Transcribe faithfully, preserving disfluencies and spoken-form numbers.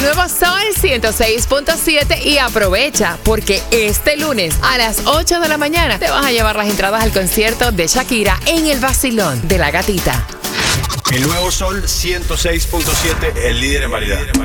nuevo Sol ciento seis punto siete y aprovecha porque este lunes a las ocho de la mañana te vas a llevar las entradas al concierto de Shakira en el Vacilón de la Gatita. El nuevo Sol ciento seis punto siete, el líder en variedad.